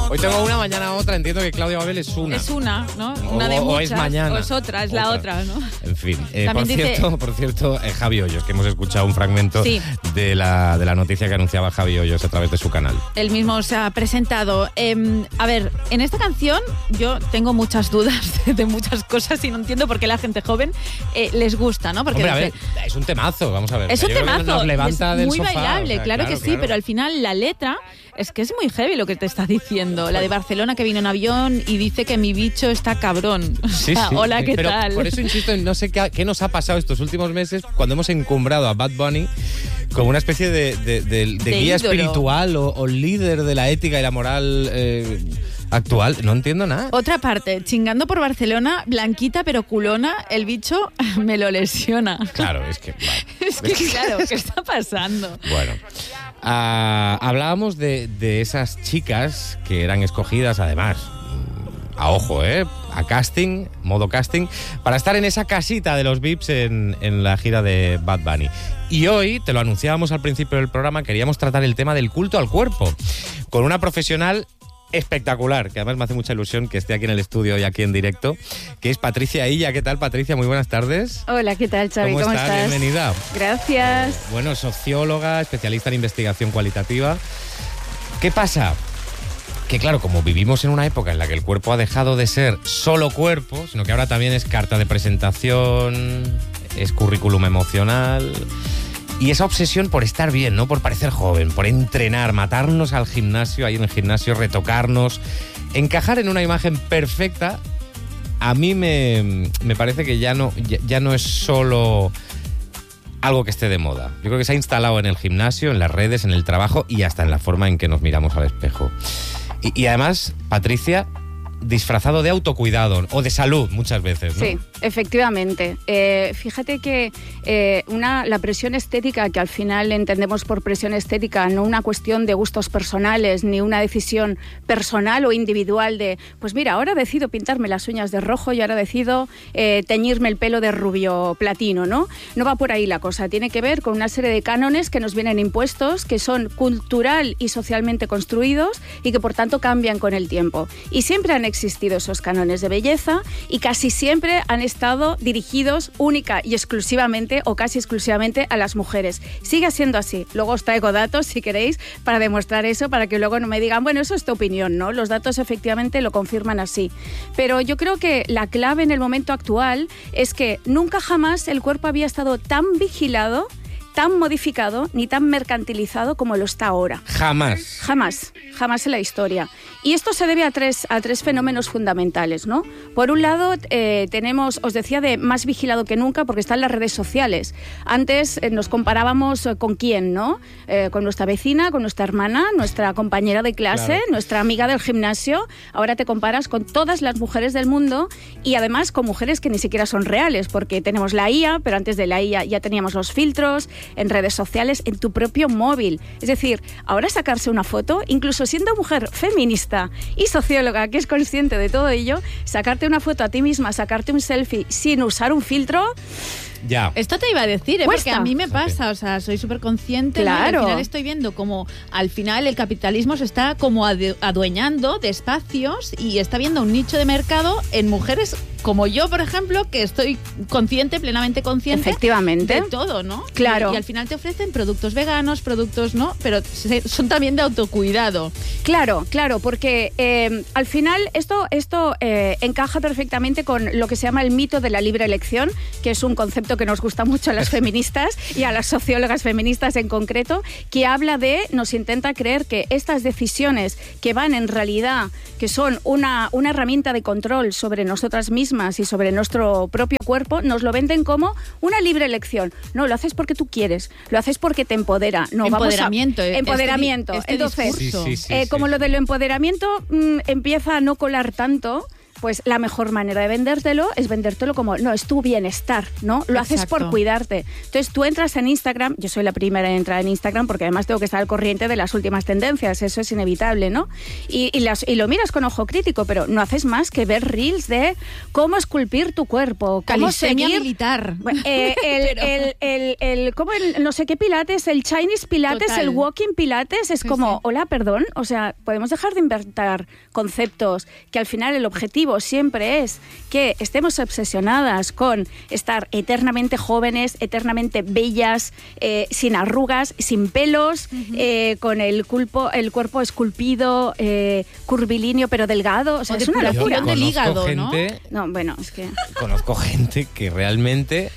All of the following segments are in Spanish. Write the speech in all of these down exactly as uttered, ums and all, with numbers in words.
Hoy tengo una, mañana otra. Entiendo que Claudia Babel es una. Es una, ¿no? Una de o, muchas. O es mañana. O es otra, es otra. la otra, ¿no? En fin. Eh, por, dice... cierto, por cierto, eh, Javi Hoyos, que hemos escuchado un fragmento sí. de, la, de la noticia que anunciaba Javi Hoyos a través de su canal. Él mismo se ha presentado. Eh, a ver, en esta canción yo tengo muchas dudas de, de muchas cosas y no entiendo por qué la gente joven eh, les gusta, ¿no? Porque Hombre, dice, a ver, es un temazo, vamos a ver. Es un temazo. Nos levanta es del muy sofá, bailable, o sea, claro, claro que sí, claro. pero al final la letra es que es muy heavy lo que te está diciendo. La de Barcelona que vino en avión y dice que mi bicho está cabrón. O sea, Sí, sí. hola, ¿qué pero tal? Por eso insisto en no sé qué, qué nos ha pasado estos últimos meses cuando hemos encumbrado a Bad Bunny como una especie de, de, de, de, de guía ídolo. espiritual o, o líder de la ética y la moral eh, actual. No entiendo nada. Otra parte, chingando por Barcelona, blanquita pero culona, el bicho me lo lesiona. Claro, es que... Vale. es que claro, ¿qué está pasando? Bueno, uh, hablábamos de, de esas chicas que eran escogidas, además, a ojo, ¿eh? A casting, modo casting, para estar en esa casita de los V I Ps en, en la gira de Bad Bunny. Y hoy, te lo anunciábamos al principio del programa, queríamos tratar el tema del culto al cuerpo, con una profesional espectacular, que además me hace mucha ilusión que esté aquí en el estudio y aquí en directo, que es Patricia Illa. ¿Qué tal, Patricia? Muy buenas tardes. Hola, ¿qué tal, Xavi? ¿Cómo, ¿Cómo estás? estás? Bienvenida. Gracias. Eh, bueno, socióloga, especialista en investigación cualitativa. ¿Qué pasa? Que claro, como vivimos en una época en la que el cuerpo ha dejado de ser solo cuerpo, sino que ahora también es carta de presentación, es currículum emocional... Y esa obsesión por estar bien, ¿no? Por parecer joven, por entrenar, matarnos al gimnasio, ahí en el gimnasio, retocarnos, encajar en una imagen perfecta, a mí me, me parece que ya no, ya, ya no es solo algo que esté de moda. Yo creo que se ha instalado en el gimnasio, en las redes, en el trabajo y hasta en la forma en que nos miramos al espejo. Y, y además, Patricia, disfrazado de autocuidado o de salud muchas veces, ¿no? Sí, efectivamente. Eh, fíjate que eh, una, la presión estética, que al final entendemos por presión estética, no una cuestión de gustos personales, ni una decisión personal o individual de, pues mira, ahora decido pintarme las uñas de rojo y ahora decido eh, teñirme el pelo de rubio platino, ¿no? No va por ahí la cosa. Tiene que ver con una serie de cánones que nos vienen impuestos, que son cultural y socialmente construidos y que por tanto cambian con el tiempo. Y siempre han existido esos cánones de belleza y casi siempre han estado dirigidos única y exclusivamente o casi exclusivamente a las mujeres. Sigue siendo así. Luego os traigo datos, si queréis, para demostrar eso, para que luego no me digan, bueno, eso es tu opinión, ¿no? Los datos efectivamente lo confirman así. Pero yo creo que la clave en el momento actual es que nunca jamás el cuerpo había estado tan vigilado, tan modificado ni tan mercantilizado como lo está ahora. Jamás. Jamás, jamás en la historia. Y esto se debe a tres, a tres fenómenos fundamentales, ¿no? Por un lado, eh, tenemos, os decía, de más vigilado que nunca porque están las redes sociales. Antes eh, nos comparábamos eh, con quién, ¿no? Eh, con nuestra vecina, con nuestra hermana, nuestra compañera de clase, claro. nuestra amiga del gimnasio. Ahora te comparas con todas las mujeres del mundo y además con mujeres que ni siquiera son reales porque tenemos la I A, pero antes de la I A ya teníamos los filtros, en redes sociales, en tu propio móvil. Es decir, ahora sacarse una foto, incluso siendo mujer feminista y socióloga que es consciente de todo ello, sacarte una foto a ti misma, sacarte un selfie sin usar un filtro... Ya. Esto te iba a decir, ¿eh? Porque a mí me pasa, o sea, soy súper consciente. Claro. ¿no? Al final estoy viendo como al final el capitalismo se está como adueñando de espacios y está viendo un nicho de mercado en mujeres como yo, por ejemplo, que estoy consciente, plenamente consciente efectivamente de todo, ¿no? Claro. Y, y al final te ofrecen productos veganos, productos, ¿no? Pero son también de autocuidado. Claro, claro, porque eh, al final esto, esto eh, encaja perfectamente con lo que se llama el mito de la libre elección, que es un concepto que nos gusta mucho a las feministas y a las sociólogas feministas en concreto, que habla de, nos intenta creer que estas decisiones que van en realidad, que son una, una herramienta de control sobre nosotras mismas y sobre nuestro propio cuerpo, nos lo venden como una libre elección. No, lo haces porque tú quieres, lo haces porque te empodera. No, empoderamiento. Vamos a, empoderamiento. Este, este Entonces, discurso. Sí, sí, sí, eh, sí. como lo del empoderamiento mmm, empieza a no colar tanto, pues la mejor manera de vendértelo es vendértelo como, no, es tu bienestar, ¿no? Lo haces Exacto. por cuidarte. Entonces tú entras en Instagram, yo soy la primera en entrar en Instagram porque además tengo que estar al corriente de las últimas tendencias, eso es inevitable, ¿no? Y, y, las, y lo miras con ojo crítico, pero no haces más que ver reels de cómo esculpir tu cuerpo, cómo Calistenia seguir... militar. Eh, el, Pero- el, el, el, ¿cómo el no sé qué pilates, el Chinese pilates, Total. el walking pilates, es Sí, como, sí. hola, perdón, o sea, podemos dejar de inventar conceptos que al final el objetivo siempre es que estemos obsesionadas con estar eternamente jóvenes, eternamente bellas, eh, sin arrugas, sin pelos, uh-huh. eh, con el, culpo, el cuerpo esculpido, eh, curvilíneo pero delgado, o sea, O es una depuración locura. del Conozco hígado, ¿no? gente, No, bueno, es que... Conozco gente que realmente...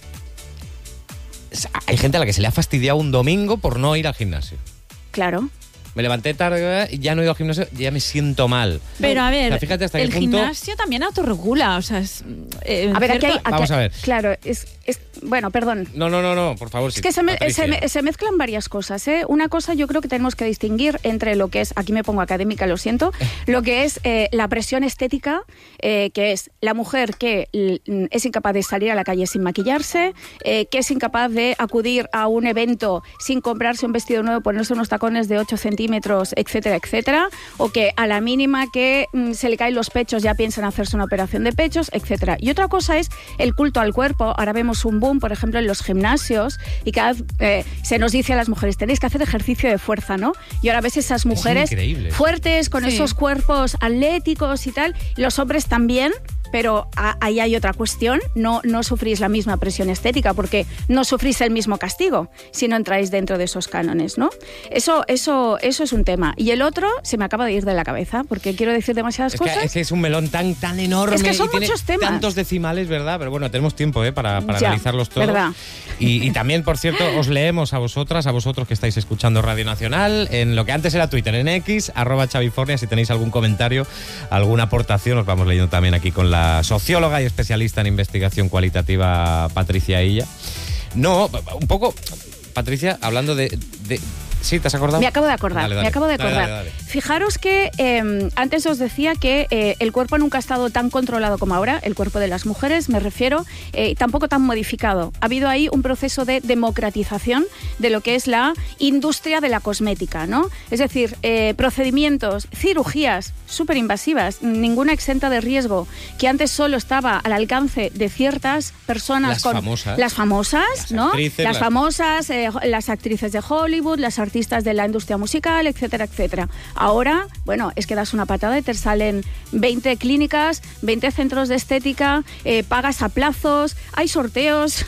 Hay gente a la que se le ha fastidiado un domingo por no ir al gimnasio. Claro. Me levanté tarde y ya no he ido al gimnasio, ya me siento mal. Pero a ver, O sea, fíjate hasta el qué punto... gimnasio también autorregula, o sea, es, eh, A ver, aquí hay... cierto- aquí- Vamos a ver. Claro, es... es bueno, perdón. No, no, no, no, por favor. Es sí, que se, me- Patricia. se me- se mezclan varias cosas, ¿eh? Una cosa yo creo que tenemos que distinguir entre lo que es, aquí me pongo académica, lo siento, lo que es eh, la presión estética, eh, que es la mujer que l- es incapaz de salir a la calle sin maquillarse, eh, que es incapaz de acudir a un evento sin comprarse un vestido nuevo, ponerse unos tacones de ocho centímetros, etcétera, etcétera, o que a la mínima que mm, se le caen los pechos ya piensan hacerse una operación de pechos, etcétera. Y otra cosa es el culto al cuerpo. Ahora vemos un boom, por ejemplo, en los gimnasios, y cada vez eh, se nos dice a las mujeres, tenéis que hacer ejercicio de fuerza, ¿no? Y ahora ves esas mujeres increíble. fuertes, con Sí. esos cuerpos atléticos y tal, los hombres también, pero a- ahí hay otra cuestión, no, no sufrís la misma presión estética, porque no sufrís el mismo castigo si no entráis dentro de esos cánones, ¿no? Eso, eso, eso es un tema. Y el otro se me acaba de ir de la cabeza, porque quiero decir demasiadas Es que, cosas. es que es un melón tan, tan enorme. Es que son y tiene muchos temas. tantos decimales, ¿verdad? Pero bueno, tenemos tiempo ¿eh? para, para Ya, analizarlos todos. verdad. Y, y también, por cierto, os leemos a vosotras, a vosotros que estáis escuchando Radio Nacional, en lo que antes era Twitter, en X, arroba Chavifornia. Si tenéis algún comentario, alguna aportación, os vamos leyendo también aquí con la socióloga y especialista en investigación cualitativa, Patricia Illa. No, un poco, Patricia, hablando de... de ¿sí? ¿Te has acordado? Me acabo de acordar, Dale, dale. me acabo de Dale, acordar. dale, dale. Fijaros que eh, antes os decía que eh, el cuerpo nunca ha estado tan controlado como ahora, el cuerpo de las mujeres, me refiero, eh, y tampoco tan modificado. Ha habido ahí un proceso de democratización de lo que es la industria de la cosmética, ¿no? Es decir, eh, procedimientos, cirugías súper invasivas, ninguna exenta de riesgo, que antes solo estaba al alcance de ciertas personas Las con... famosas. Las famosas, Las ¿no? actrices, las las- famosas, eh, las actrices de Hollywood, las artistas de la industria musical, etcétera, etcétera. Ahora, bueno, es que das una patada y te salen veinte clínicas, veinte centros de estética, eh, pagas a plazos, hay sorteos,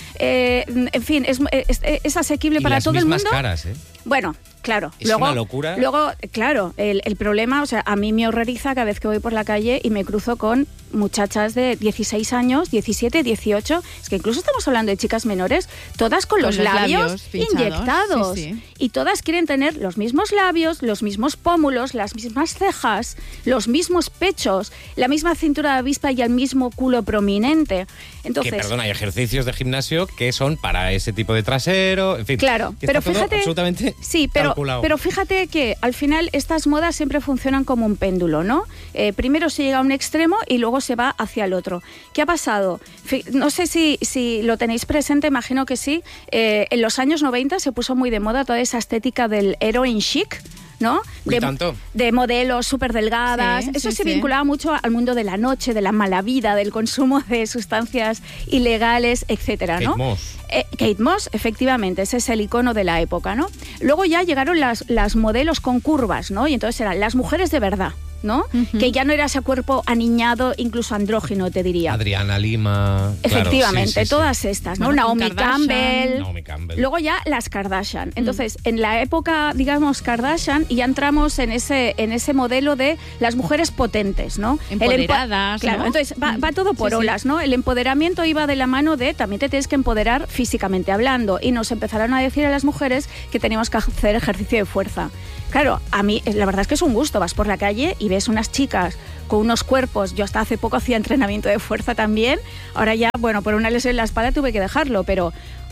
eh, en fin, es, es, es asequible Y para las todo el mismas mundo. caras, ¿eh? Bueno, claro. Es luego, una locura. Luego, claro, el, el problema, o sea, a mí me horroriza cada vez que voy por la calle y me cruzo con muchachas de dieciséis años, diecisiete, dieciocho, es que incluso estamos hablando de chicas menores, todas con, Con los, los labios, labios pinchados, inyectados. sí, sí. Y todas quieren tener los mismos labios, los mismos pómulos, las mismas cejas, los mismos pechos, la misma cintura de avispa y el mismo culo prominente. Entonces, que, perdón, hay ejercicios de gimnasio que son para ese tipo de trasero, en fin. Claro, que pero está todo fíjate, absolutamente sí, pero, calculado. pero fíjate que al final estas modas siempre funcionan como un péndulo, ¿no? Eh, primero se llega a un extremo y luego se va hacia el otro. ¿Qué ha pasado? Fi- No sé si, si lo tenéis presente, imagino que sí. Eh, en los años noventa se puso muy de moda toda esa estética del heroin chic, ¿no? Uy, De, tanto. de modelos súper delgadas. Sí, Eso sí, se sí. vinculaba mucho al mundo de la noche, de la mala vida, del consumo de sustancias ilegales, etcétera, Kate ¿no? Moss. Eh, Kate Moss, efectivamente, ese es el icono de la época, ¿no? Luego ya llegaron las, las modelos con curvas, ¿no? Y entonces eran las mujeres de verdad, ¿no? Ujú. Que ya no era ese cuerpo aniñado, incluso andrógino, te diría. Adriana Lima. claro, Efectivamente, sí, sí, sí. todas estas, ¿no? Bueno, Naomi Kim Kardashian. Campbell. Naomi Campbell. Luego ya las Kardashian. Entonces, en la época, digamos, Kardashian, ya entramos en ese, en ese modelo de las mujeres potentes, ¿no? El empo- Empoderadas, Claro, ¿no? entonces va, va todo por Sí, sí. olas, ¿no? El empoderamiento iba de la mano de también te tienes que empoderar físicamente hablando. Y nos empezaron a decir a las mujeres que teníamos que hacer ejercicio de fuerza. Claro, a mí la verdad es que es un gusto. Vas por la calle y ves unas chicas con unos cuerpos. Yo hasta hace poco hacía entrenamiento de fuerza también. Ahora ya, bueno, por una lesión en la espalda tuve que dejarlo, pero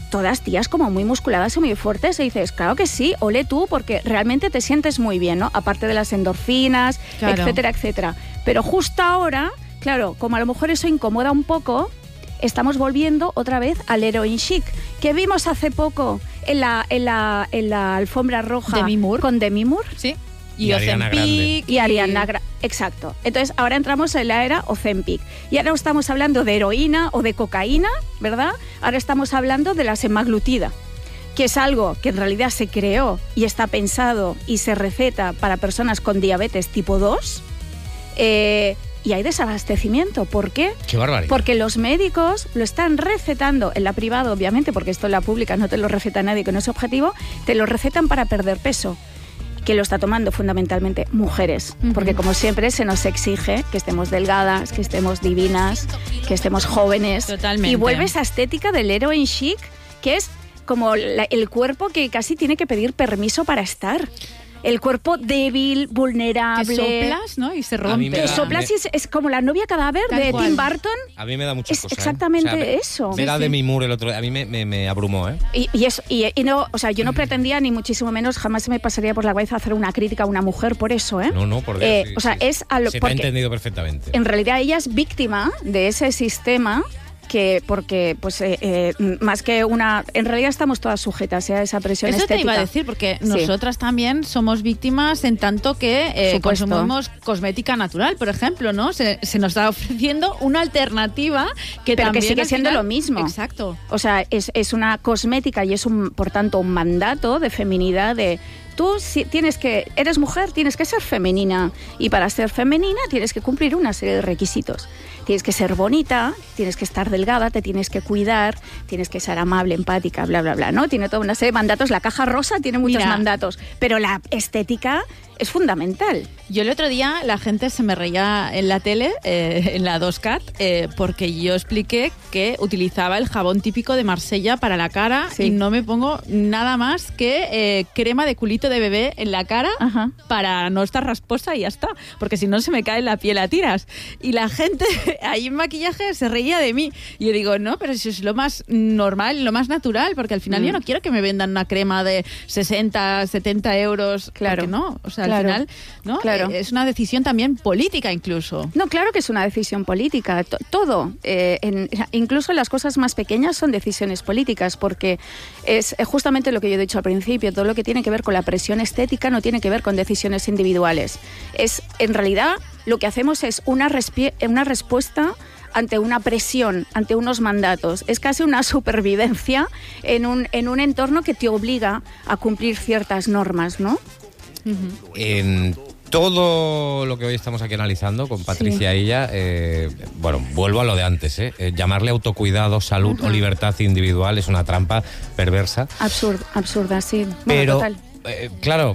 todas tías como muy musculadas y muy fuertes, y dices, claro que sí, ole tú, porque realmente te sientes muy bien, ¿no? Aparte de las endorfinas, claro, etcétera, etcétera. Pero justo ahora, claro, como a lo mejor eso incomoda un poco, estamos volviendo otra vez al heroin chic, que vimos hace poco en la, en la, en la alfombra roja Demi Moore. con Demi Moore. Sí. Y, Y Ariana Ozempic. Y Ariana Grande. Exacto. Entonces, ahora entramos en la era Ozempic. Y ahora no estamos hablando de heroína o de cocaína, ¿verdad? Ahora estamos hablando de la semaglutida, que es algo que en realidad se creó y está pensado y se receta para personas con diabetes tipo dos. Eh, y hay desabastecimiento. ¿Por qué? ¡Qué barbaridad! Porque los médicos lo están recetando en la privada, obviamente, porque esto en la pública no te lo receta nadie con ese objetivo, te lo recetan para perder peso. Que lo está tomando fundamentalmente mujeres, uh-huh. porque como siempre se nos exige que estemos delgadas, que estemos divinas, que estemos jóvenes. Totalmente. Y vuelve esa estética del heroin chic, que es como la, el cuerpo que casi tiene que pedir permiso para estar. El cuerpo débil, vulnerable. Que soplas, ¿no? Y se rompe. Que soplas me... y es, es como la novia cadáver Tal de cual. Tim Burton. A mí me da mucha Es cosa, exactamente ¿eh? O sea, eso. Ver a sí, Demi sí. Moore el otro a mí me, me, me abrumó, ¿eh? Y, y, eso, y, y no, o sea, yo no pretendía ni muchísimo menos, jamás se me pasaría por la cabeza hacer una crítica a una mujer por eso, ¿eh? No, no, por Dios, eh, sí, O sea, sí, es a lo se te porque ha entendido perfectamente. En realidad ella es víctima de ese sistema que porque pues eh, eh, más que una en realidad estamos todas sujetas ¿eh? a esa presión Eso estética. te iba a decir, porque sí. nosotras también somos víctimas en tanto que eh, Supuesto. consumimos cosmética natural, por ejemplo, ¿no? Se, se nos está ofreciendo una alternativa que pero también que sigue al siendo final... lo mismo. Exacto. O sea, es, es una cosmética y es un, por tanto, un mandato de feminidad de tú si tienes que, eres mujer, tienes que ser femenina y para ser femenina tienes que cumplir una serie de requisitos. Tienes que ser bonita, tienes que estar delgada, te tienes que cuidar, tienes que ser amable, empática, bla, bla, bla, ¿no? Tiene toda una serie de mandatos. La caja rosa tiene muchos Mira, mandatos, pero la estética es fundamental. Yo el otro día la gente se me reía en la tele, eh, en la dos cat, eh, porque yo expliqué que utilizaba el jabón típico de Marsella para la cara sí. y no me pongo nada más que eh, crema de culito de bebé en la cara Ajá. para no estar rasposa y ya está, porque si no se me cae la piel a tiras. Y la gente ahí en maquillaje se reía de mí. Y yo digo, no, pero eso es lo más normal, lo más natural, porque al final mm. yo no quiero que me vendan una crema de sesenta, setenta euros. Claro. No, o sea, claro. al final, ¿no? Claro. Es una decisión también política incluso. No, claro que es una decisión política. T- todo, eh, en, incluso las cosas más pequeñas son decisiones políticas, porque es justamente lo que yo he dicho al principio, todo lo que tiene que ver con la presión estética no tiene que ver con decisiones individuales. Es, en realidad, lo que hacemos es una, respi- una respuesta ante una presión, ante unos mandatos. Es casi una supervivencia en un, en un entorno que te obliga a cumplir ciertas normas, ¿no? Uh-huh. En todo lo que hoy estamos aquí analizando con Patricia sí. Illa, eh, bueno, vuelvo a lo de antes, ¿eh? Eh, llamarle autocuidado, salud uh-huh. o libertad individual es una trampa perversa. Absurd, absurda, sí. Bueno, Pero, total. Eh, claro,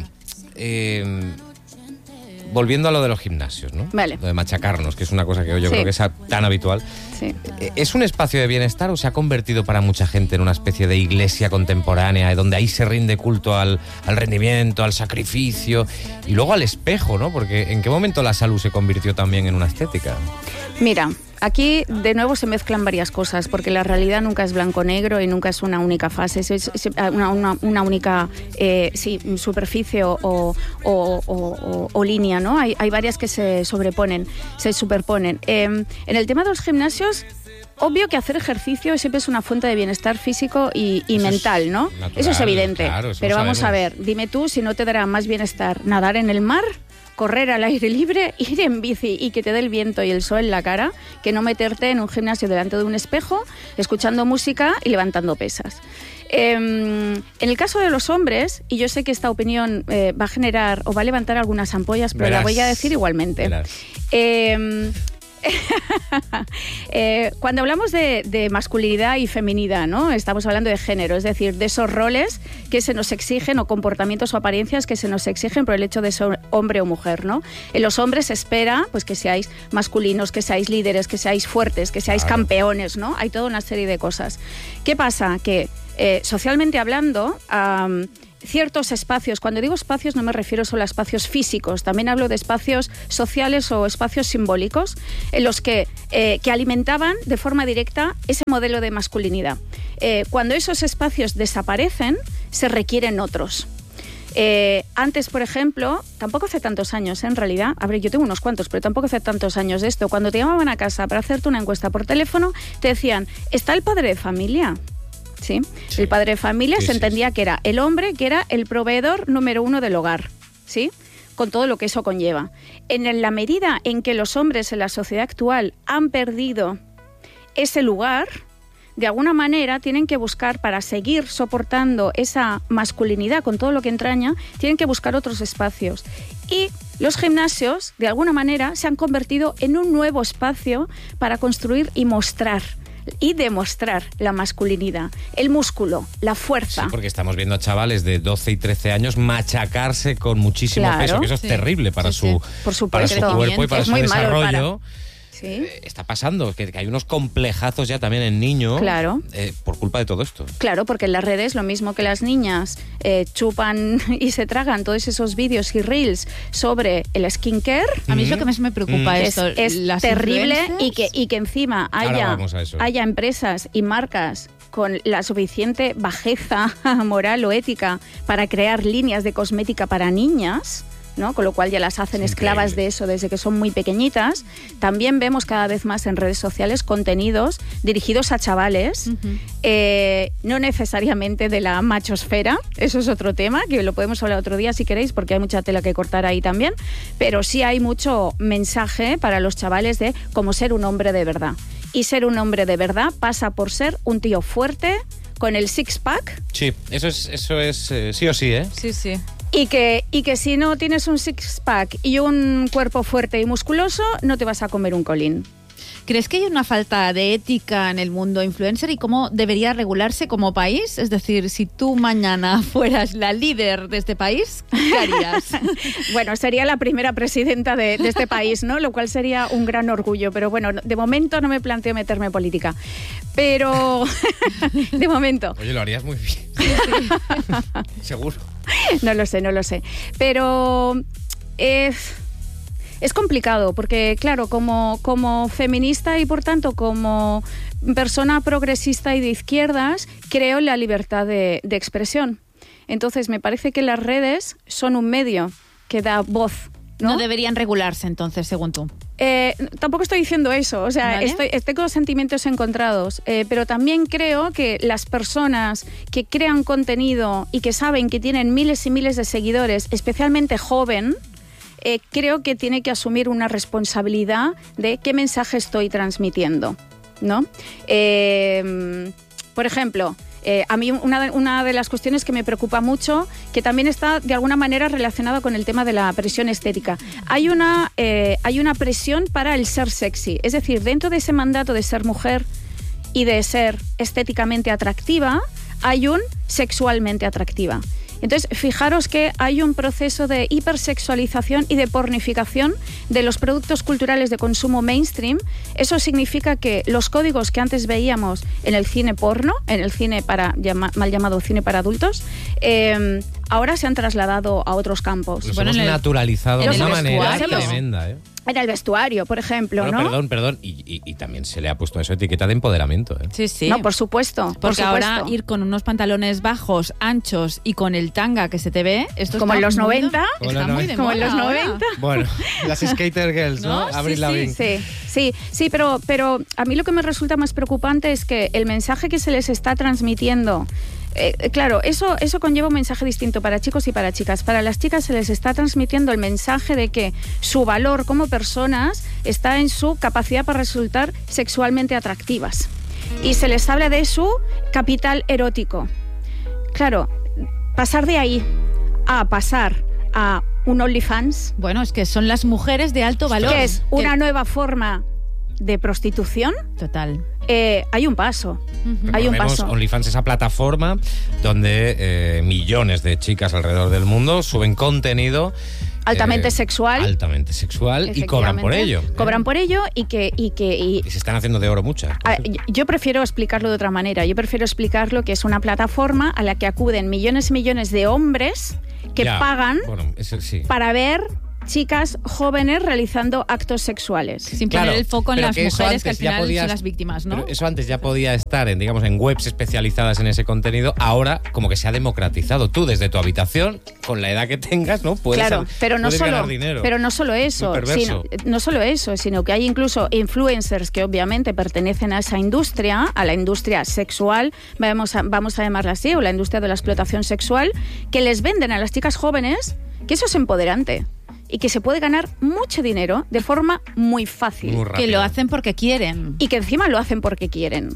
eh, volviendo a lo de los gimnasios, ¿no? Vale. Lo de machacarnos, que es una cosa que yo sí. creo que es tan habitual. Sí. ¿Es un espacio de bienestar o se ha convertido para mucha gente en una especie de iglesia contemporánea, donde ahí se rinde culto al, al rendimiento, al sacrificio y luego al espejo, ¿no? Porque ¿en qué momento la salud se convirtió también en una estética? Mira, aquí de nuevo se mezclan varias cosas, porque la realidad nunca es blanco-negro y nunca es una única fase, es, es una, una, una única eh, sí, superficie o, o, o, o, o línea, ¿no? Hay, hay varias que se sobreponen, se superponen. Eh, en el tema de los gimnasios, obvio que hacer ejercicio siempre es una fuente de bienestar físico y, y mental, ¿no? Natural, eso es evidente, claro, eso pero vamos sabemos. a ver, dime tú si no te dará más bienestar nadar en el mar, correr al aire libre, ir en bici y que te dé el viento y el sol en la cara, que no meterte en un gimnasio delante de un espejo, escuchando música y levantando pesas. Eh, en el caso de los hombres, y yo sé que esta opinión eh, va a generar o va a levantar algunas ampollas, pero Verás. la voy a decir igualmente. Eh, eh, cuando hablamos de, de masculinidad y feminidad, ¿no? Estamos hablando de género, es decir, de esos roles que se nos exigen o comportamientos o apariencias que se nos exigen por el hecho de ser hombre o mujer, ¿no? En los hombres se espera pues, que seáis masculinos, que seáis líderes, que seáis fuertes, que seáis claro. campeones, ¿no? Hay toda una serie de cosas. ¿Qué pasa? Que eh, socialmente hablando, um, ciertos espacios. Cuando digo espacios no me refiero solo a espacios físicos, también hablo de espacios sociales o espacios simbólicos en los que, eh, que alimentaban de forma directa ese modelo de masculinidad. Eh, cuando esos espacios desaparecen, se requieren otros. Eh, antes, por ejemplo, tampoco hace tantos años, ¿eh? En realidad, a ver, yo tengo unos cuantos, pero tampoco hace tantos años de esto. Cuando te llamaban a casa para hacerte una encuesta por teléfono, te decían, ¿está el padre de familia? ¿Sí? Sí. El padre de familia sí, se entendía sí, sí. que era el hombre, que era el proveedor número uno del hogar, ¿sí? Con todo lo que eso conlleva. En la medida en que los hombres en la sociedad actual han perdido ese lugar, de alguna manera tienen que buscar, para seguir soportando esa masculinidad con todo lo que entraña, tienen que buscar otros espacios. Y los gimnasios, de alguna manera, se han convertido en un nuevo espacio para construir y mostrar y demostrar la masculinidad, el músculo, la fuerza. Sí, porque estamos viendo a chavales de doce y trece años machacarse con muchísimo claro, peso, que eso sí. es terrible para, sí, su, sí. Por para su cuerpo y para es su desarrollo. ¿Sí? Eh, está pasando, que, que hay unos complejazos ya también en niños claro. eh, por culpa de todo esto. Claro, porque en las redes, lo mismo que las niñas eh, chupan y se tragan todos esos vídeos y reels sobre el skincare. A mí es lo que más me preocupa mm. esto. Es, es terrible y que, y que encima haya, haya empresas y marcas con la suficiente bajeza moral o ética para crear líneas de cosmética para niñas, ¿no? Con lo cual ya las hacen esclavas de eso desde que son muy pequeñitas. También vemos cada vez más en redes sociales contenidos dirigidos a chavales, uh-huh. eh, no necesariamente de la machosfera, eso es otro tema, que lo podemos hablar otro día si queréis, porque hay mucha tela que cortar ahí también, pero sí hay mucho mensaje para los chavales de cómo ser un hombre de verdad. Y ser un hombre de verdad pasa por ser un tío fuerte, con el six-pack. Sí, eso es, eso es eh, sí o sí, ¿eh? Sí, sí. Y que, y que si no tienes un six-pack y un cuerpo fuerte y musculoso, no te vas a comer un colín. ¿Crees que hay una falta de ética en el mundo influencer y cómo debería regularse como país? Es decir, si tú mañana fueras la líder de este país, ¿qué harías? Bueno, sería la primera presidenta de, de este país, ¿no? Lo cual sería un gran orgullo. Pero bueno, de momento no me planteo meterme en política. Pero, de momento. Oye, lo harías muy bien. Sí, sí. Seguro. No lo sé, no lo sé. Pero eh, es complicado porque, claro, como, como feminista y, por tanto, como persona progresista y de izquierdas, creo en la libertad de, de expresión. Entonces, me parece que las redes son un medio que da voz, ¿no? No deberían regularse, entonces, según tú. Eh, tampoco estoy diciendo eso, o sea, ¿vale? estoy, estoy con sentimientos encontrados, eh, pero también creo que las personas que crean contenido y que saben que tienen miles y miles de seguidores, especialmente joven, eh, creo que tiene que asumir una responsabilidad de qué mensaje estoy transmitiendo, ¿no? Eh, por ejemplo, Eh, a mí una de, una de las cuestiones que me preocupa mucho, que también está de alguna manera relacionada con el tema de la presión estética. Hay una, eh, hay una presión para el ser sexy. Es decir, dentro de ese mandato de ser mujer y de ser estéticamente atractiva, hay un sexualmente atractiva. Entonces, fijaros que hay un proceso de hipersexualización y de pornificación de los productos culturales de consumo mainstream. Eso significa que los códigos que antes veíamos en el cine porno, en el cine para llama, mal llamado cine para adultos, eh, ahora se han trasladado a otros campos. Los bueno, hemos el, naturalizado de una manera tremenda, ¿eh? En el vestuario, por ejemplo, bueno, ¿no? Perdón, perdón. Y, y, y también se le ha puesto a eso etiqueta de empoderamiento, ¿eh? Sí, sí. No, por supuesto. Porque por supuesto. ahora ir con unos pantalones bajos, anchos y con el tanga que se te ve, esto como está en los muy noventa. De, está muy de como moda en los ahora. noventa. Bueno, las skater girls, ¿no? ¿No? Avril Sí, Lavigne. Sí, sí, sí, pero, pero a mí lo que me resulta más preocupante es que el mensaje que se les está transmitiendo, eh, claro, eso, eso conlleva un mensaje distinto para chicos y para chicas. Para las chicas se les está transmitiendo el mensaje de que su valor como personas está en su capacidad para resultar sexualmente atractivas. Y se les habla de su capital erótico. Claro, pasar de ahí a pasar a un OnlyFans. Bueno, es que son las mujeres de alto valor. Que es una que... nueva forma de prostitución. Total. Eh, hay un paso. Uh-huh. Hay un paso. OnlyFans, esa plataforma donde eh, millones de chicas alrededor del mundo suben contenido altamente eh, sexual. Altamente sexual y cobran por ello. ¿eh? Cobran por ello y que... Y, que, y, y se están haciendo de oro muchas. A, yo prefiero explicarlo de otra manera. Yo prefiero explicarlo que es una plataforma a la que acuden millones y millones de hombres que ya, pagan bueno, eso sí. para ver chicas jóvenes realizando actos sexuales. Sin Claro, poner el foco en pero las que eso mujeres que al antes ya final podías- son las víctimas, ¿no? Pero eso antes ya podía estar en, digamos, en webs especializadas en ese contenido. Ahora como que se ha democratizado. Tú desde tu habitación, con la edad que tengas, ¿no? Puedes, Claro, pero no puedes solo, ganar dinero. pero no solo eso, Muy perverso. sino, no solo eso, sino que hay incluso influencers que obviamente pertenecen a esa industria, a la industria sexual, vamos a, vamos a llamarla así, o la industria de la explotación sexual, que les venden a las chicas jóvenes que eso es empoderante y que se puede ganar mucho dinero de forma muy fácil. Muy Que rápido. lo hacen porque quieren. Y que encima lo hacen porque quieren.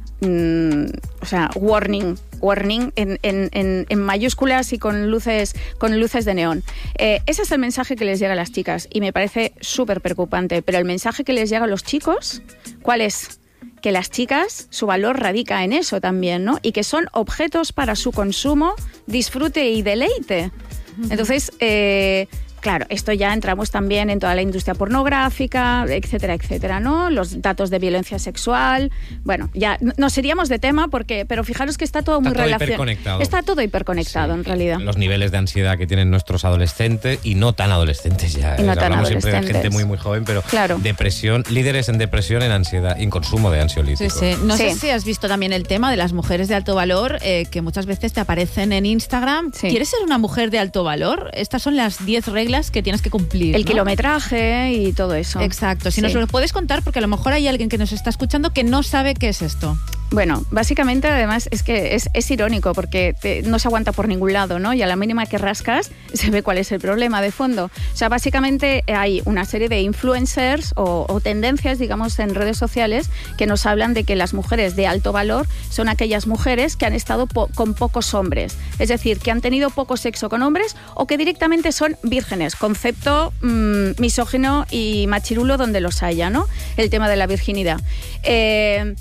Mm, o sea, warning, warning en, en, en, en mayúsculas y con luces, con luces de neón. Eh, ese es el mensaje que les llega a las chicas y me parece súper preocupante. Pero el mensaje que les llega a los chicos, ¿cuál es? Que las chicas, su valor radica en eso también, ¿no? Y que son objetos para su consumo, disfrute y deleite. Entonces, eh, claro, esto ya entramos también en toda la industria pornográfica, etcétera, etcétera, ¿no? Los datos de violencia sexual. Bueno, ya nos iríamos de tema, porque, pero fijaros que está todo Está muy todo relacionado. hiperconectado. Está todo hiperconectado, Sí, en realidad. Los niveles de ansiedad que tienen nuestros adolescentes y no tan adolescentes ya. Y no ¿eh? tan Hablamos siempre de gente adolescentes. muy muy joven, pero Claro. depresión, líderes en depresión, en ansiedad, en consumo de Sí, ansiolíticos. sí. No sé Sí. si has visto también el tema de las mujeres de alto valor, eh, que muchas veces te aparecen en Instagram. Sí. ¿Quieres ser una mujer de alto valor? Estas son las diez reglas que tienes que cumplir. El ¿no? kilometraje y todo eso. Exacto. Si Sí. nos lo puedes contar, porque a lo mejor hay alguien que nos está escuchando que no sabe qué es esto. Bueno, básicamente además es que es, es irónico porque te- no se aguanta por ningún lado, ¿no? Y a la mínima que rascas se ve cuál es el problema de fondo. O sea, básicamente hay una serie de influencers o, o tendencias, digamos, en redes sociales que nos hablan de que las mujeres de alto valor son aquellas mujeres que han estado po- con pocos hombres. Es decir, que han tenido poco sexo con hombres o que directamente son vírgenes. Concepto mmm, misógino y machirulo donde los haya, ¿no? El tema de la virginidad. Eh...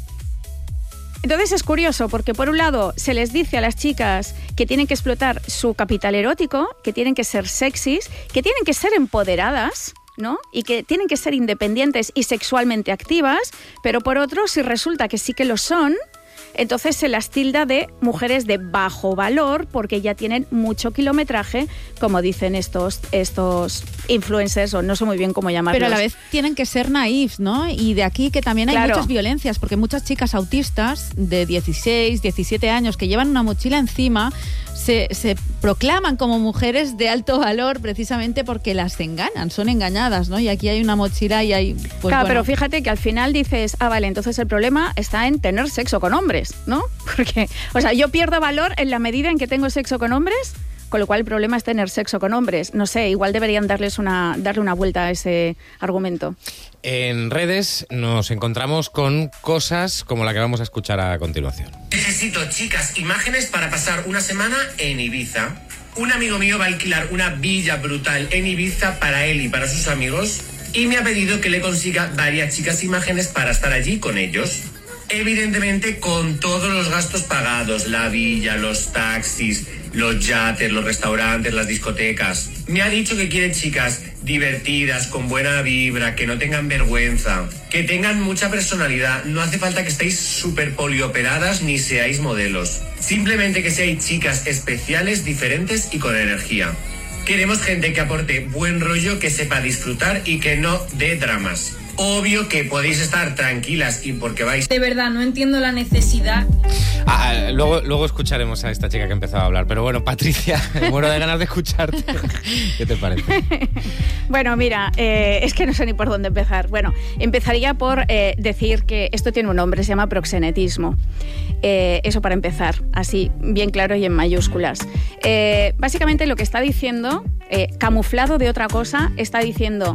Entonces es curioso porque por un lado se les dice a las chicas que tienen que explotar su capital erótico, que tienen que ser sexys, que tienen que ser empoderadas, ¿no? Y que tienen que ser independientes y sexualmente activas, pero por otro, si resulta que sí que lo son, entonces se las tilda de mujeres de bajo valor porque ya tienen mucho kilometraje, como dicen estos, estos influencers, o no sé muy bien cómo llamarlos. Pero a la vez tienen que ser naif, ¿no? Y de aquí que también hay Claro. muchas violencias, porque muchas chicas autistas de dieciséis, diecisiete años que llevan una mochila encima se, se proclaman como mujeres de alto valor precisamente porque las engañan, son engañadas, ¿no? Y aquí hay una mochila y hay... Pues, claro, bueno, pero fíjate que al final dices, ah, vale, entonces el problema está en tener sexo con hombres, ¿no? Porque, o sea, yo pierdo valor en la medida en que tengo sexo con hombres, con lo cual el problema es tener sexo con hombres. No sé, igual deberían darles una, darle una vuelta a ese argumento. En redes nos encontramos con cosas como la que vamos a escuchar a continuación. Necesito, chicas, imágenes para pasar una semana en Ibiza. Un amigo mío va a alquilar una villa brutal en Ibiza para él y para sus amigos y me ha pedido que le consiga varias chicas imágenes para estar allí con ellos. Evidentemente con todos los gastos pagados, la villa, los taxis, los yates, los restaurantes, las discotecas. Me ha dicho que quiere chicas divertidas, con buena vibra, que no tengan vergüenza, que tengan mucha personalidad. No hace falta que estéis súper polioperadas ni seáis modelos. Simplemente que seáis chicas especiales, diferentes y con energía. Queremos gente que aporte buen rollo, que sepa disfrutar y que no dé dramas. Obvio que podéis estar tranquilas y porque vais... De verdad, no entiendo la necesidad. Ah, ah, luego, luego escucharemos a esta chica que empezaba a hablar. Pero bueno, Patricia, me muero de ganas de escucharte. ¿Qué te parece? Bueno, mira, eh, es que no sé ni por dónde empezar. Bueno, empezaría por eh, decir que esto tiene un nombre, se llama proxenetismo. Eh, eso para empezar, así, bien claro y en mayúsculas. Eh, básicamente lo que está diciendo, eh, camuflado de otra cosa, está diciendo...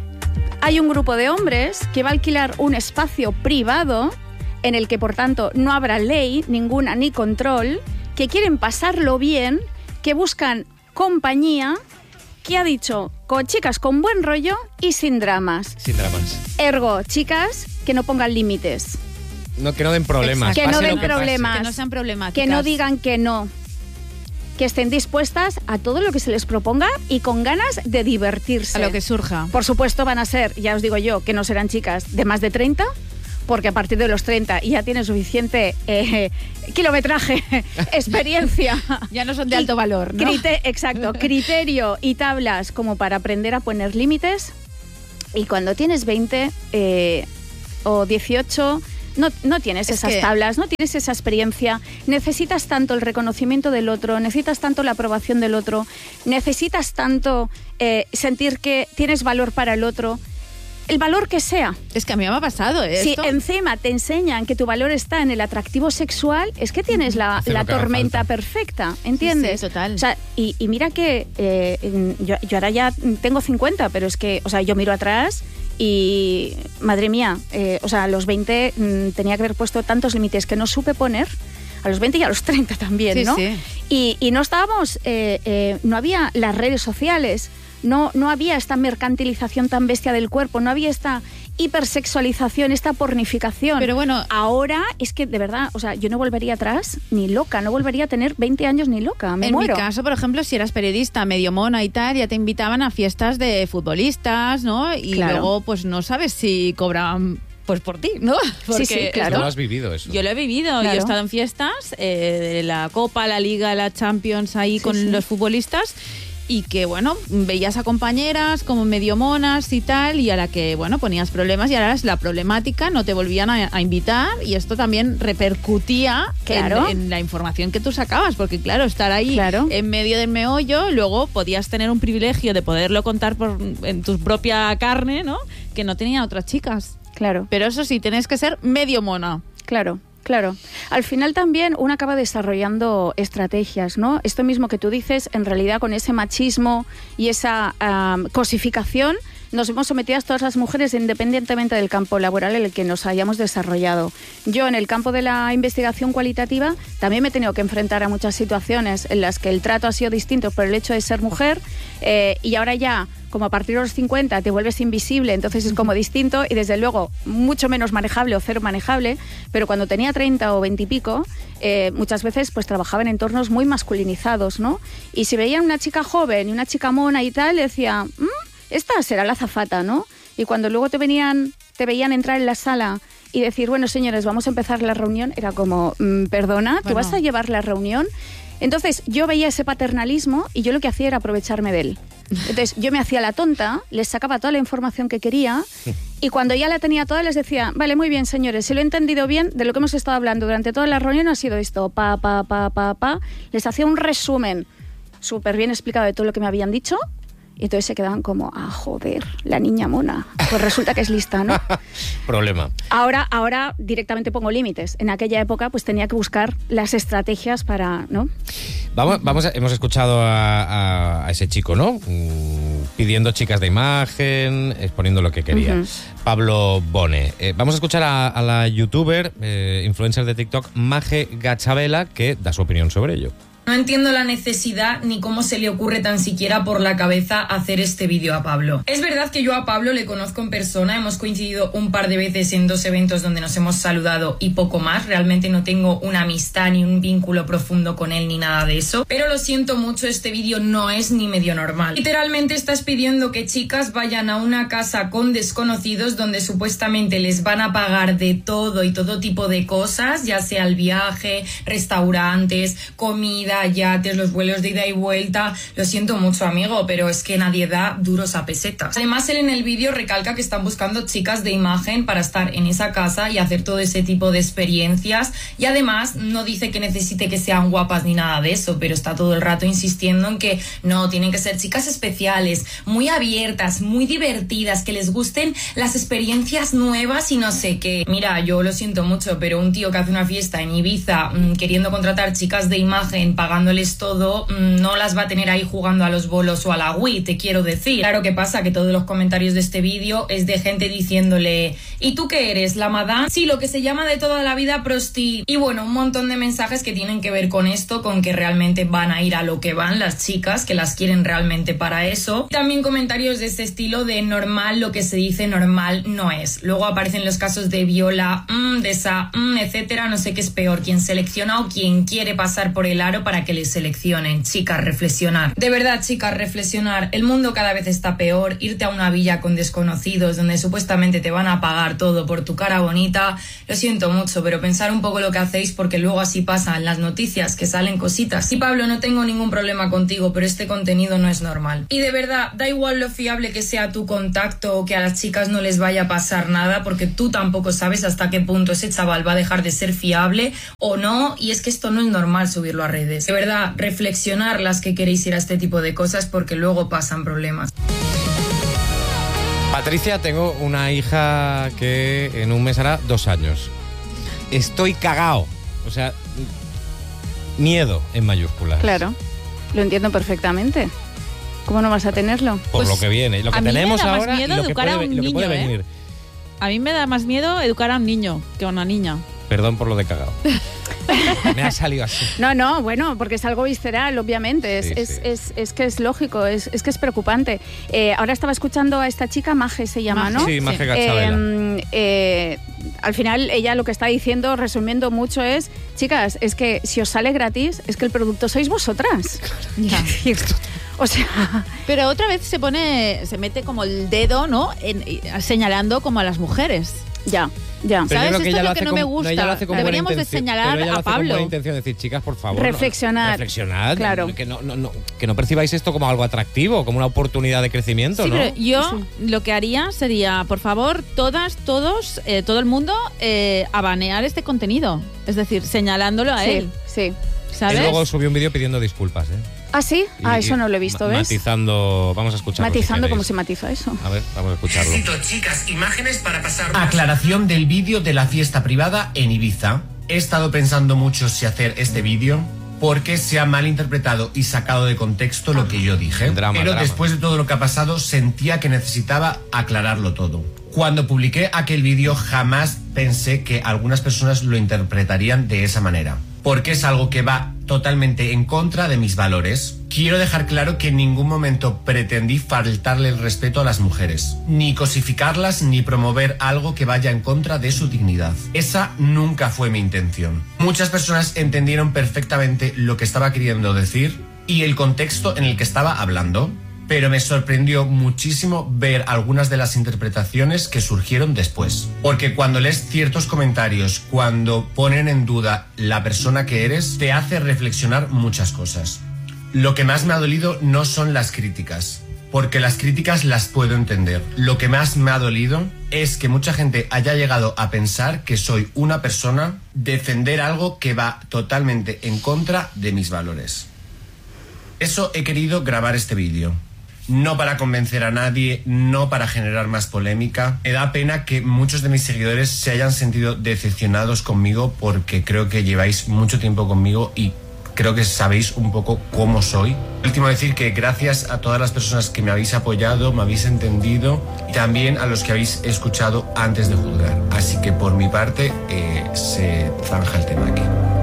Hay un grupo de hombres que va a alquilar un espacio privado en el que, por tanto, no habrá ley ninguna ni control, que quieren pasarlo bien, que buscan compañía, que ha dicho con chicas con buen rollo y sin dramas. Sin dramas. Ergo, chicas que no pongan límites, No, que no den problemas. que no pase den lo que pase. problemas, que no sean problemáticas. que no digan que no. que estén dispuestas a todo lo que se les proponga y con ganas de divertirse. A lo que surja. Por supuesto van a ser, ya os digo yo, que no serán chicas de más de treinta, porque a partir de los treinta ya tienen suficiente eh, kilometraje, experiencia. Ya no son de alto valor, ¿no? Crite- exacto, criterio y tablas como para aprender a poner límites. Y cuando tienes veinte eh, o dieciocho... No, no tienes Es esas que- tablas, no tienes esa experiencia, necesitas tanto el reconocimiento del otro, necesitas tanto la aprobación del otro, necesitas tanto eh, sentir que tienes valor para el otro, el valor que sea. Es que a mí me ha pasado Si esto. encima te enseñan que tu valor está en el atractivo sexual, es que tienes la, Hace la lo que haga tormenta falta. perfecta, ¿entiendes? Sí, sí, total. O sea, y, y mira que eh, en- yo, yo ahora ya tengo cincuenta, pero es que, o sea, yo miro atrás y, madre mía, eh, o sea, a los veinte mm, tenía que haber puesto tantos límites que no supe poner. A los veinte y a los treinta también, Sí, ¿no? sí. Y, y no estábamos, eh, eh, no había las redes sociales, no, no había esta mercantilización tan bestia del cuerpo, no había esta hipersexualización, esta pornificación. Pero bueno, ahora es que de verdad, o sea, yo no volvería atrás ni loca, no volvería a tener veinte años ni loca, me en muero. mi caso, por ejemplo, si eras periodista medio mona y tal, ya te invitaban a fiestas de futbolistas, ¿no? Y Claro. luego, pues no sabes si cobraban pues por ti, ¿no? Sí, sí, claro. ¿Tú lo has vivido eso? Yo lo he vivido, Claro. yo he estado en fiestas eh, de la Copa, la Liga, la Champions ahí Sí, con sí. los futbolistas y que, bueno, veías a compañeras como medio monas y tal y a la que, bueno, ponías problemas y ahora es la problemática, no te volvían a, a invitar y esto también repercutía Claro. en, en la información que tú sacabas, porque claro, estar ahí Claro. en medio del meollo, luego podías tener un privilegio de poderlo contar por, en tu propia carne, ¿no? Que no tenían otras chicas. Claro. Pero eso sí, tienes que ser medio mona. Claro, claro. Al final también uno acaba desarrollando estrategias, ¿no? Esto mismo que tú dices, en realidad con ese machismo y esa am, cosificación, nos hemos sometido a todas las mujeres independientemente del campo laboral en el que nos hayamos desarrollado. Yo en el campo de la investigación cualitativa también me he tenido que enfrentar a muchas situaciones en las que el trato ha sido distinto por el hecho de ser mujer eh, y ahora ya, como a partir de los cincuenta te vuelves invisible, entonces es como distinto y desde luego mucho menos manejable o cero manejable, pero cuando tenía treinta o veinte y pico, eh, muchas veces pues trabajaba en entornos muy masculinizados, ¿no? Y si veían una chica joven y una chica mona y tal, decía, "Mm, esta será la azafata, ¿no?" Y cuando luego te venían, te veían entrar en la sala y decir, bueno, señores, vamos a empezar la reunión, era como, mm, perdona, ¿tú Bueno. vas a llevar la reunión? Entonces yo veía ese paternalismo y yo lo que hacía era aprovecharme de él. Entonces yo me hacía la tonta, les sacaba toda la información que quería y cuando ya la tenía toda les decía, vale, muy bien, señores, si lo he entendido bien, de lo que hemos estado hablando durante toda la reunión ha sido esto, pa, pa, pa, pa, pa. Les hacía un resumen súper bien explicado de todo lo que me habían dicho. Y entonces se quedaban como, ah, joder, la niña mona. Pues resulta que es lista, ¿no? Problema. Ahora, ahora directamente pongo límites. En aquella época pues tenía que buscar las estrategias para, ¿no? Vamos, vamos a- hemos escuchado a, a- a ese chico, ¿no? Mm, pidiendo chicas de imagen, exponiendo lo que quería. Ujú. Pablo Bone. Eh, vamos a escuchar a, a la youtuber, eh, influencer de TikTok, Maje Gachabela, que da su opinión sobre ello. No entiendo la necesidad ni cómo se le ocurre tan siquiera por la cabeza hacer este vídeo a Pablo. Es verdad que yo a Pablo le conozco en persona, hemos coincidido un par de veces en dos eventos donde nos hemos saludado y poco más. Realmente no tengo una amistad ni un vínculo profundo con él ni nada de eso. Pero lo siento mucho, este vídeo no es ni medio normal. Literalmente estás pidiendo que chicas vayan a una casa con desconocidos donde supuestamente les van a pagar de todo y todo tipo de cosas, ya sea el viaje, restaurantes, comida, yates, los vuelos de ida y vuelta. Lo siento mucho, amigo, pero es que nadie da duros a pesetas. Además, él en el vídeo recalca que están buscando chicas de imagen para estar en esa casa y hacer todo ese tipo de experiencias, y además no dice que necesite que sean guapas ni nada de eso, pero está todo el rato insistiendo en que no, tienen que ser chicas especiales, muy abiertas, muy divertidas, que les gusten las experiencias nuevas y no sé qué. Mira, yo lo siento mucho, pero un tío que hace una fiesta en Ibiza mmm, queriendo contratar chicas de imagen, pagándoles todo, mmm, no las va a tener ahí jugando a los bolos o a la Wii, te quiero decir. Claro que pasa que todos los comentarios de este vídeo es de gente diciéndole, ¿y tú qué eres, la madame? Sí, lo que se llama de toda la vida prosti. Y bueno, un montón de mensajes que tienen que ver con esto, con que realmente van a ir a lo que van las chicas, que las quieren realmente para eso. También comentarios de este estilo de normal, lo que se dice normal no es. Luego aparecen los casos de Viola, mmm, de esa, mmm, etcétera. No sé qué es peor, quien selecciona o quien quiere pasar por el aro para para que les seleccionen. Chicas, reflexionar. De verdad, chicas, reflexionar. El mundo cada vez está peor. Irte a una villa con desconocidos donde supuestamente te van a pagar todo por tu cara bonita. Lo siento mucho, pero pensar un poco lo que hacéis, porque luego así pasa en las noticias, que salen cositas. Y Pablo, no tengo ningún problema contigo, pero este contenido no es normal. Y de verdad, da igual lo fiable que sea tu contacto o que a las chicas no les vaya a pasar nada, porque tú tampoco sabes hasta qué punto ese chaval va a dejar de ser fiable o no, y es que esto no es normal subirlo a redes. De verdad, reflexionar las que queréis ir a este tipo de cosas, porque luego pasan problemas. Patricia, tengo una hija que en un mes hará dos años. Estoy cagao. O sea, miedo en mayúsculas. Claro, lo entiendo perfectamente. ¿Cómo no vas a tenerlo? Por Pues, lo que viene, lo que a mí me tenemos da más ahora y miedo lo que educar a puede, un lo que puede niño, ¿eh? venir. A mí me da más miedo educar a un niño que a una niña. Perdón por lo de cagao. Me ha salido así. No, no, bueno, porque es algo visceral, obviamente. Es, Sí, es, sí. es, es que es lógico, es, es que es preocupante. Eh, ahora estaba escuchando a esta chica, Maje se llama, ¿no? Sí, Maje Gachabela. Eh, eh, al final, ella lo que está diciendo, resumiendo mucho, es: chicas, es que si os sale gratis, es que el producto sois vosotras. Ya. O sea, Pero otra vez se pone, se mete como el dedo, ¿no? En- señalando como a las mujeres. ya, ya. Pero yo ¿Sabes? creo que Esto ella es lo hace que no con- me gusta. ella lo hace con buena Deberíamos de intención, señalar pero ella lo a hace con Pablo. buena intención de decir, chicas, por favor, no- Reflexionad. reflexionad, Claro. que no, no, no, que no percibáis esto como algo atractivo, como una oportunidad de crecimiento, Sí, ¿no? pero yo Sí. lo que haría sería, por favor, todas, todos, eh, todo el mundo, eh, a banear este contenido. Es decir, señalándolo a Sí, él. sí. ¿Sabes? Y luego subió un vídeo pidiendo disculpas, ¿eh? ¿Ah, sí? Ah, Y- eso no lo he visto, ma- ¿ves? Matizando, vamos a escucharlo. Matizando si cómo queréis. se matiza eso. A ver, vamos a escucharlo. Necesito, chicas, imágenes para pasar... Aclaración del vídeo de la fiesta privada en Ibiza. He estado pensando mucho si hacer este vídeo porque se ha malinterpretado y sacado de contexto lo que yo dije. Drama, Pero drama. después de todo lo que ha pasado sentía que necesitaba aclararlo todo. Cuando publiqué aquel vídeo jamás pensé que algunas personas lo interpretarían de esa manera, porque es algo que va totalmente en contra de mis valores. Quiero dejar claro que en ningún momento pretendí faltarle el respeto a las mujeres, ni cosificarlas, ni promover algo que vaya en contra de su dignidad. Esa nunca fue mi intención. Muchas personas entendieron perfectamente lo que estaba queriendo decir y el contexto en el que estaba hablando, pero me sorprendió muchísimo ver algunas de las interpretaciones que surgieron después. Porque cuando lees ciertos comentarios, cuando ponen en duda la persona que eres, te hace reflexionar muchas cosas. Lo que más me ha dolido no son las críticas, porque las críticas las puedo entender. Lo que más me ha dolido es que mucha gente haya llegado a pensar que soy una persona defender algo que va totalmente en contra de mis valores. Eso he querido grabar este vídeo. No para convencer a nadie, no para generar más polémica. Me da pena que muchos de mis seguidores se hayan sentido decepcionados conmigo porque creo que lleváis mucho tiempo conmigo y creo que sabéis un poco cómo soy. Último decir que gracias a todas las personas que me habéis apoyado, me habéis entendido y también a los que habéis escuchado antes de juzgar. Así que por mi parte eh, se zanja el tema aquí.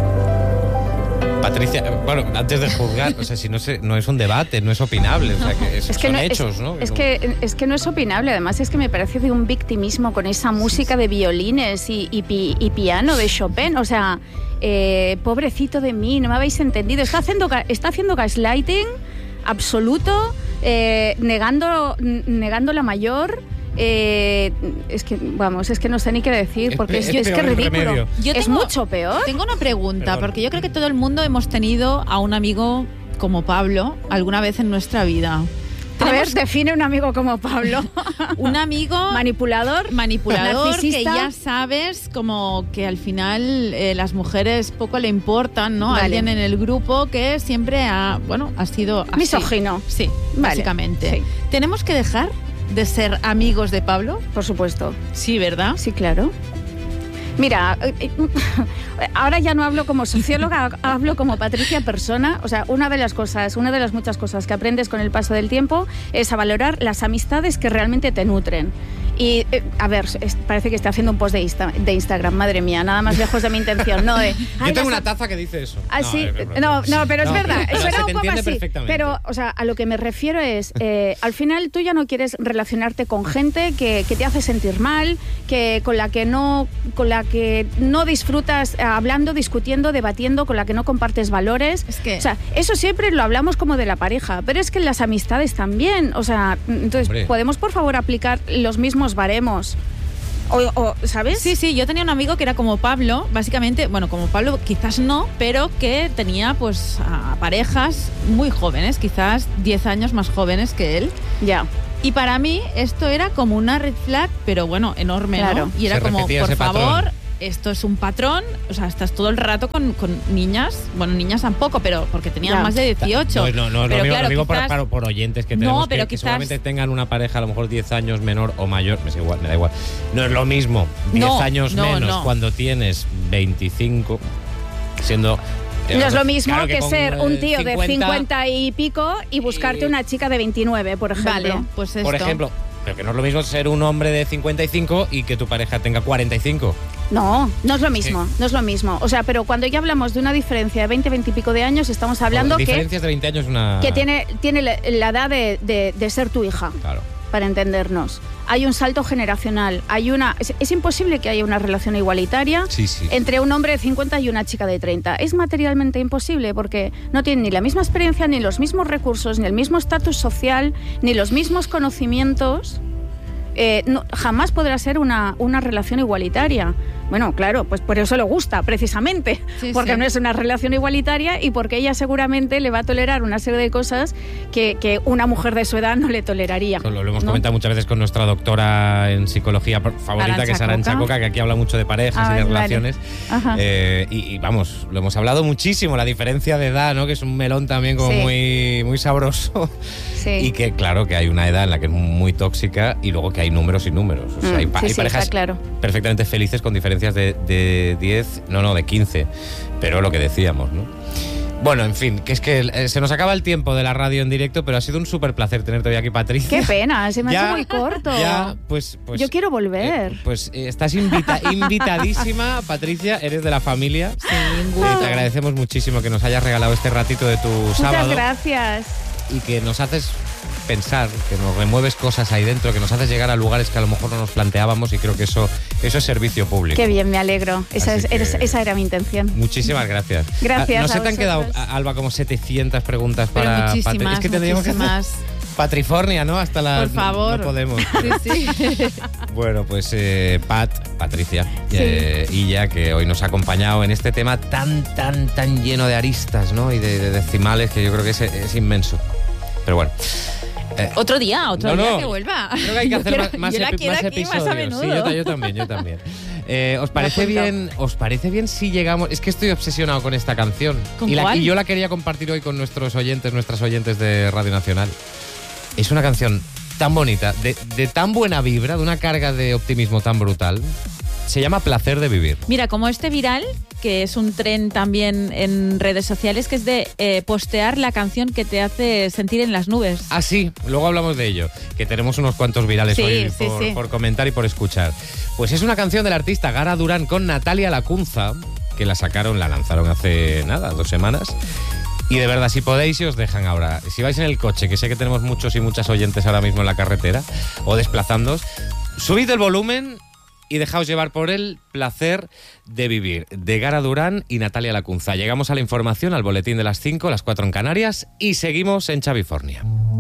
Patricia, bueno, antes de juzgar, o sea, si no, se, no es un debate, no es opinable, o sea, que es, Es que, son no, hechos, es, ¿no? es, que, es que no es opinable, además es que me parece de un victimismo con esa música de violines y, y, pi- y piano de Chopin, o sea, eh, pobrecito de mí, no me habéis entendido, está haciendo, ga- está haciendo gaslighting absoluto, eh, negando, n- negando la mayor... Eh, es que, vamos, es que no sé ni qué decir, Es porque pe- es, es es que peor es el ridículo. remedio. Yo es tengo- mucho peor. Tengo una pregunta, Perdona. porque yo creo que todo el mundo hemos tenido a un amigo como Pablo alguna vez en nuestra vida. A ver, Tenemos define un amigo como Pablo. un amigo Manipulador. manipulador que narcisista. ya sabes como que al final eh, las mujeres poco le importan, ¿no? Vale. Alguien en el grupo que siempre ha, bueno, ha sido así. Misógino. Sí, Vale, básicamente. sí. ¿Tenemos que dejar de ser amigos de Pablo? Por supuesto. Sí, ¿verdad? Sí, claro. Mira, eh, eh, ahora ya no hablo como socióloga, hablo como Patricia persona. O sea, una de las cosas, una de las muchas cosas que aprendes con el paso del tiempo es a valorar las amistades que realmente te nutren. Y, eh, a ver, es, parece que está haciendo un post de, Insta, de Instagram, madre mía, nada más lejos de mi intención. No de, Yo tengo una taza que dice eso. Ah, no, sí, eh, no, no, pero es no, verdad, pero suena se un te poco entiende así. perfectamente. Pero, o sea, a lo que me refiero es, eh, al final tú ya no quieres relacionarte con gente que, que te hace sentir mal, que con la que no, con la que no disfrutas eh, hablando, discutiendo, debatiendo, con la que no compartes valores. Es que... O sea, eso siempre lo hablamos como de la pareja, pero es que en las amistades también. O sea, entonces, Hombre. ¿podemos por favor aplicar los mismos baremos? O, o, ¿sabes? Sí, sí, yo tenía un amigo que era como Pablo, básicamente, bueno, como Pablo quizás no, pero que tenía pues a parejas muy jóvenes, quizás diez años más jóvenes que él. Ya. Y para mí esto era como una red flag, pero bueno, enorme, Claro. ¿no? Y era Se como, repetía por ese favor, patrón. esto es un patrón, o sea, estás todo el rato con, con niñas, bueno, niñas tampoco, pero porque tenían Ya. más de dieciocho. No, no, no, pero lo digo, claro, lo digo por, quizás- para- por oyentes que No, tenemos pero que, que quizás- seguramente tengan una pareja a lo mejor diez años menor o mayor, me, es igual, me da igual. No es lo mismo diez No, años no, menos no. cuando tienes veinticinco, siendo... eh, No es lo mismo claro que, con, ser un eh, tío de cincuenta y pico y buscarte y- una chica de veintinueve, por ejemplo. Vale, pues esto. Por ejemplo, pero que no es lo mismo ser un hombre de cincuenta y cinco y que tu pareja tenga cuarenta y cinco. No, no es lo mismo, no es lo mismo. O sea, pero cuando ya hablamos de una diferencia de veinte, veinte y pico de años, estamos hablando que, Diferencias de veinte años es una... que tiene, tiene la, la edad de, de- de ser tu hija, Claro. para entendernos. Hay un salto generacional, hay una, es, es imposible que haya una relación igualitaria Sí, sí. entre un hombre de cincuenta y una chica de treinta. Es materialmente imposible porque no tienen ni la misma experiencia, ni los mismos recursos, ni el mismo estatus social, ni los mismos conocimientos. Eh, no, jamás podrá ser una, una relación igualitaria. Bueno, claro, pues por eso le gusta, precisamente, Sí, porque sí. no es una relación igualitaria y porque ella seguramente le va a tolerar una serie de cosas que, que una mujer de su edad no le toleraría. Eso Lo, lo hemos ¿no? comentado muchas veces con nuestra doctora en psicología favorita, Arantxa que es Arantxa Coca. Coca, que aquí habla mucho de parejas Ah, y de vale. relaciones. Ajá. Eh, y, y vamos, lo hemos hablado muchísimo, la diferencia de edad, ¿no? Que es un melón también como Sí. muy, muy sabroso. Sí. Y que claro, que hay una edad en la que es muy tóxica y luego que hay números y números. O sea, Mm, hay, pa- sí, hay sí, parejas está claro. perfectamente felices con diferencias de, de diez, no, no, de quince. Pero lo que decíamos, ¿no? Bueno, en fin, que es que eh, se nos acaba el tiempo de la radio en directo, pero ha sido un súper placer tenerte hoy aquí, Patricia. Qué pena, se me ha Ya, hecho muy corto. Ya, pues, pues, Yo quiero volver. eh, pues eh, estás invita- invitadísima, Patricia, eres de la familia. Sí, Eh, te agradecemos muchísimo que nos hayas regalado este ratito de tu sábado Muchas gracias. y que nos haces pensar, que nos remueves cosas ahí dentro, que nos haces llegar a lugares que a lo mejor no nos planteábamos y creo que eso, eso es servicio público. Qué bien, me alegro. Esa, Así es- eres- que- esa era mi intención. Muchísimas gracias. Gracias Ah, No se a te han quedado, vosotros. a- Alba, como setecientas preguntas pero para Patri- muchísimas, Es que tendríamos que hacer muchísimas. Patrifornia, ¿no? Hasta las... Por favor. No podemos. Sí, sí. Bueno, pues eh, Pat, Patricia, eh, y ya que hoy nos ha acompañado en este tema tan, tan, tan lleno de aristas, ¿no? Y de, de decimales que yo creo que es, es inmenso. Pero bueno. eh, Otro día, otro No, día no. que vuelva. Creo que hay que Yo hacer quiero- más, más yo la epi- quiero más aquí episodios. más a menudo. Sí, yo, ta- yo también, yo también. Eh, ¿Os parece apunto. bien? ¿Os parece bien si llegamos? Es que estoy obsesionado con esta canción. ¿Con y, la, cuál? y yo la quería compartir hoy con nuestros oyentes, nuestras oyentes de Radio Nacional. Es una canción tan bonita, de, de tan buena vibra, de una carga de optimismo tan brutal. Se llama Placer de Vivir. Mira, como este viral, que es un tren también en redes sociales, que es de eh, postear la canción que te hace sentir en las nubes. Ah, sí, luego hablamos de ello, que tenemos unos cuantos virales Sí, hoy sí, por, sí. por comentar y por escuchar. Pues es una canción del artista Gara Durán con Natalia Lacunza, que la sacaron, la lanzaron hace nada, dos semanas. Y de verdad, si podéis, si os dejan ahora, si vais en el coche, que sé que tenemos muchos y muchas oyentes ahora mismo en la carretera, o desplazándoos, subid el volumen y dejaos llevar por el Placer de Vivir, de Gara Durán y Natalia Lacunza. Llegamos a la información, al boletín de las cinco, las cuatro en Canarias, y seguimos en Chavifornia.